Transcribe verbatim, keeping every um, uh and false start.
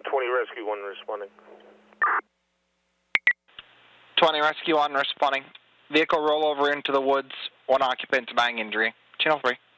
twenty Rescue one responding. twenty Rescue one responding. Vehicle rollover into the woods, one occupant denying injury. Channel three.